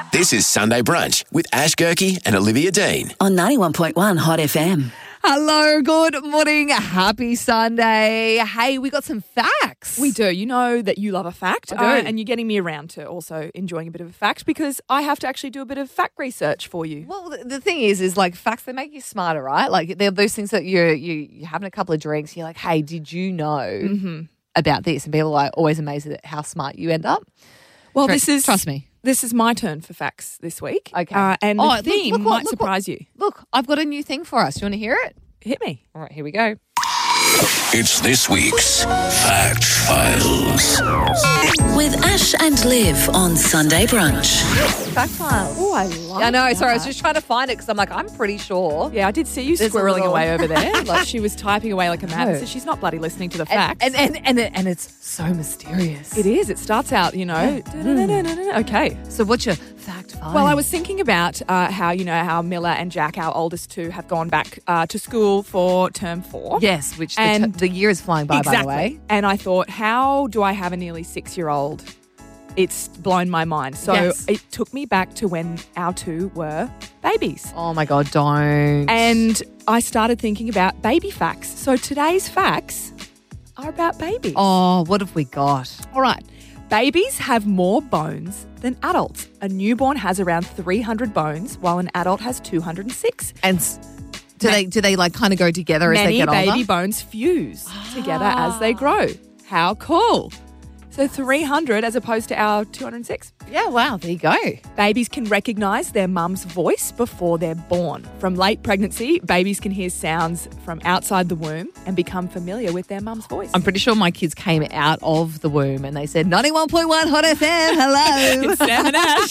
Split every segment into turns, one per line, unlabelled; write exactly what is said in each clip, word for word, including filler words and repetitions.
This is Sunday Brunch with Ash Gerke and Olivia Dean.
On ninety-one point one Hot F M.
Hello, good morning, happy Sunday. Hey, we got some facts.
We do. You know that you love a fact,
I do.
uh, and you're getting me around to also enjoying a bit of a fact because I have to actually do a bit of fact research for you.
Well, the, the thing is, is like facts, they make you smarter, right? Like they're those things that you're, you, you're having a couple of drinks, you're like, hey, did you know
Mm-hmm.
about this? And people are always amazed at how smart you end up.
Well,
Trust-
this is
trust me.
This is my turn for facts this week.
Okay.
uh, and
Oh,
the
look-
theme
look what-
might
look
surprise you.
Look, I've got a new thing for us. You want to hear it?
Hit me.
All right, here we go.
It's this week's Fact Files.
With Ash and Liv on Sunday Brunch.
Fact file.
Oh, I love.
I know. Sorry, I was
that.
just trying to find it because I'm like, I'm pretty sure.
Yeah, I did see you
There's a
squirreling
little-
away over there. Like she was typing away like a mad.
No.
So she's not bloody listening to the
And,
facts.
and and and, it, and it's so mysterious.
it is. It starts out, you know. da-da-da-da-da-da. Okay.
So what's your fact file?
Well, I was thinking about uh, how, you know, how Miller and Jack, our oldest two, have gone back uh, to school for term four.
Yes, which the,
And-
t- the year is flying by,
exactly.
by the way.
And I thought, how do I have a nearly six-year-old? It's blown my mind. So
Yes.
it took me back to when our two were babies.
Oh my God, don't.
And I started thinking about baby facts. So today's facts are about babies.
oh, what have we got?
All right. Babies have more bones than adults. A newborn has around three hundred bones, while an adult has two hundred six.
And s- do
Ma-
they do they like kind of go together as they
Many
get
baby
older?
bones fuse together as they grow. How cool. So three hundred as opposed to our two hundred six.
Yeah, wow, there you go.
Babies can recognise their mum's voice before they're born. From late pregnancy, babies can hear sounds from outside the womb and become familiar with their mum's voice.
I'm pretty sure my kids came out of the womb and they said ninety-one point one Hot F M, hello.
It's Sam and Ash.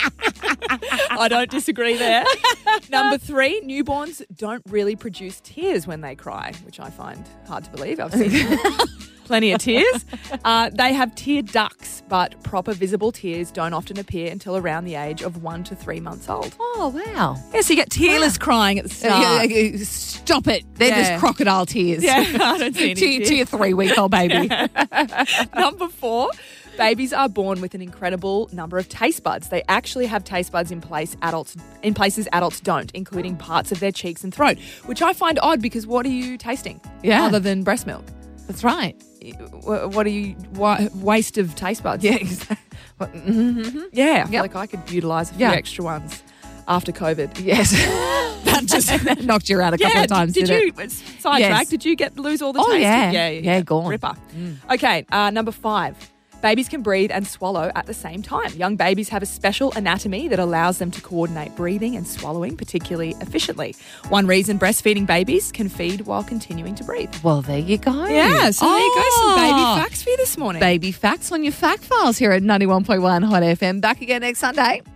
I don't disagree there. Number three, newborns don't really produce tears when they cry, which I find hard to believe. I've seen plenty of tears. Uh, they have tear ducts, but proper visible tears don't often appear until around the age of one to three months old.
Oh, wow.
Yeah, so you get tearless crying at the start.
Yeah, yeah, Stop it. They're
Yeah.
just crocodile tears.
Yeah, I don't see any
to, your-
tears.
to your three-week-old baby.
Number four, babies are born with an incredible number of taste buds. They actually have taste buds in place adults in places adults don't, including parts of their cheeks and throat, which I find odd because what are you tasting?
Yeah.
Other than breast milk.
That's right.
Wh- What are you wa- waste of taste buds?
Yeah, exactly. Mm-hmm.
Yeah, I feel
Yep.
like I could utilise a few
Yeah.
extra ones after COVID.
Yes. That just knocked you around a couple
yeah,
of times,
did
didn't
you?
it?
Sidetrack.
Yes.
Did you get lose all the
Oh,
taste?
yeah.
yeah,
Yeah, gone.
Ripper. Okay, uh, number five. Babies can breathe and swallow at the same time. Young babies have a special anatomy that allows them to coordinate breathing and swallowing particularly efficiently. One reason breastfeeding babies can feed while continuing to breathe.
Well, there you go.
Yeah, so there you go. Some baby
Oh.
facts for you this morning.
Baby facts on your fact files here at ninety-one point one Hot F M. Back again next Sunday.